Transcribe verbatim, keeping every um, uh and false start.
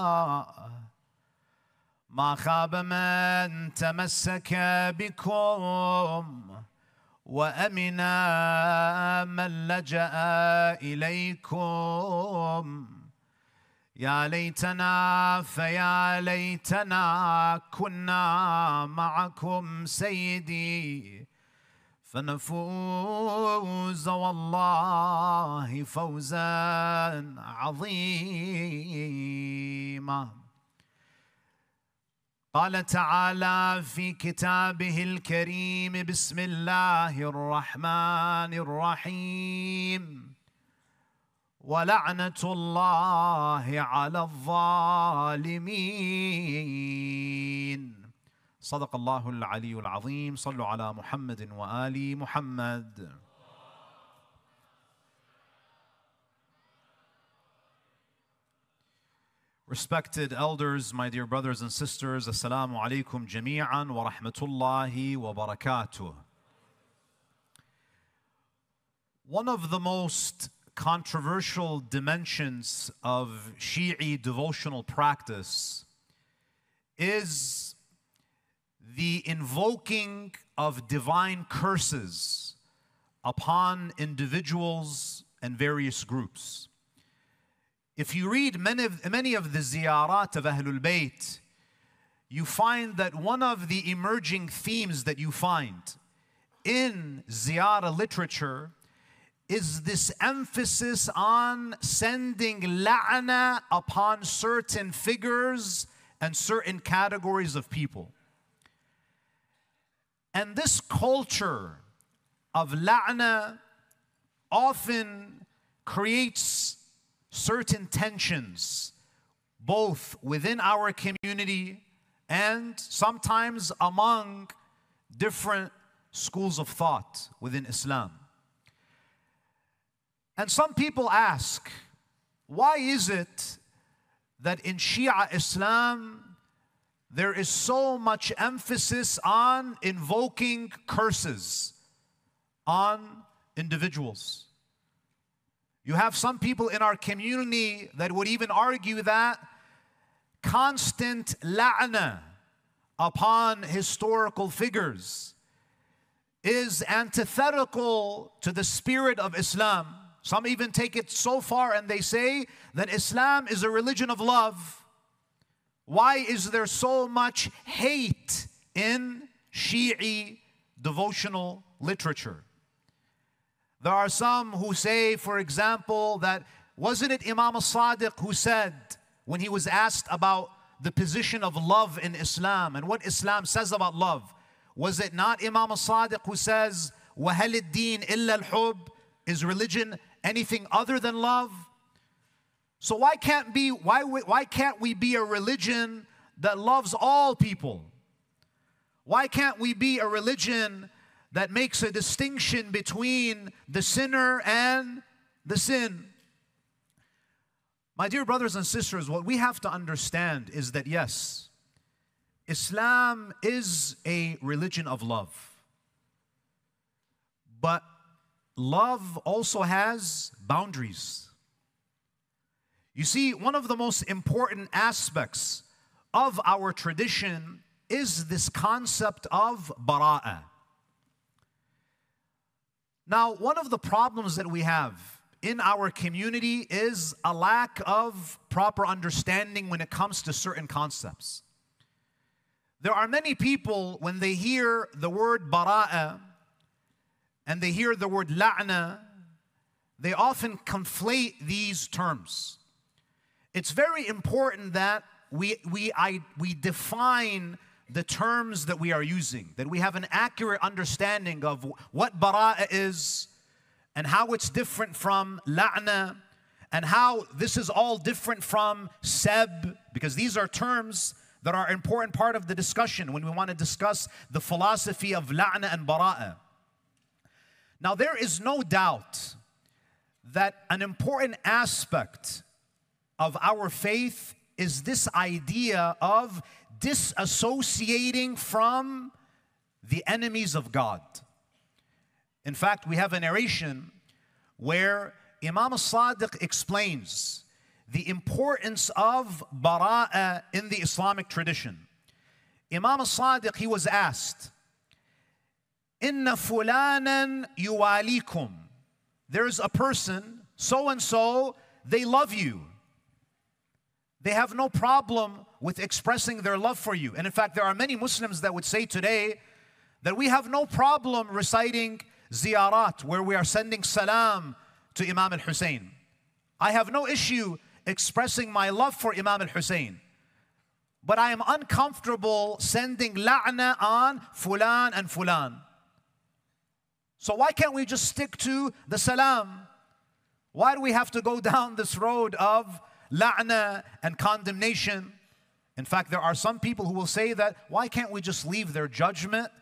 ما خاب من تمسك بكم وأمنا من لجأ إليكم. يا ليتنا فيا ليتنا كنا معكم سيدي فنفوز والله فوزا عظيما. قال تعالى في كتابه الكريم: بسم الله الرحمن الرحيم. ولعنة الله على الظالمين. صدق الله العلي العظيم. صلوا على محمد وآل محمد. Respected elders, my dear brothers and sisters, Assalamu alaikum jami'an wa rahmatullahi wa barakatuh. One of the most controversial dimensions of Shi'i devotional practice is the invoking of divine curses upon individuals and various groups. If you read many of, many of the ziyarat of Ahlul Bayt, you find that one of the emerging themes that you find in ziyarah literature is this emphasis on sending la'na upon certain figures and certain categories of people. And this culture of la'na often creates certain tensions, both within our community and sometimes among different schools of thought within Islam. And some people ask, why is it that in Shia Islam there is so much emphasis on invoking curses on individuals? You have some people in our community that would even argue that constant la'na upon historical figures is antithetical to the spirit of Islam. Some even take it so far and they say that Islam is a religion of love. Why is there so much hate in Shi'i devotional literature? There are some who say, for example, that wasn't it Imam al-Sadiq who said, when he was asked about the position of love in Islam and what Islam says about love, was it not Imam al-Sadiq who says, وَهَلِ الدِّينِ إِلَّا الْحُبِّ? Is religion anything other than love? So why can't be why why can't we be a religion that loves all people? Why can't we be a religion that makes a distinction between the sinner and the sin? My dear brothers and sisters, what we have to understand is that yes, Islam is a religion of love. But love also has boundaries. You see, one of the most important aspects of our tradition is this concept of bara'ah. Now, one of the problems that we have in our community is a lack of proper understanding when it comes to certain concepts. There are many people, when they hear the word bara'ah and they hear the word la'na, they often conflate these terms. It's very important that we, we, I, we define the terms that we are using, that we have an accurate understanding of what bara'ah is and how it's different from la'na and how this is all different from sab, because these are terms that are an important part of the discussion when we want to discuss the philosophy of la'na and bara'ah. Now, there is no doubt that an important aspect of our faith is this idea of disassociating from the enemies of God. In fact, we have a narration where Imam al-Sadiq explains the importance of bara'ah in the Islamic tradition. Imam al-Sadiq, he was asked, Inna fulanan yuwalikum. There's a person, so-and-so, they love you. They have no problem with expressing their love for you. And in fact, there are many Muslims that would say today that we have no problem reciting ziyarat, where we are sending salam to Imam al-Hussein. I have no issue expressing my love for Imam al-Hussein. But I am uncomfortable sending la'na on fulan and fulan. So why can't we just stick to the salam? Why do we have to go down this road of la'na and condemnation? In fact, there are some people who will say that, why can't we just leave their judgment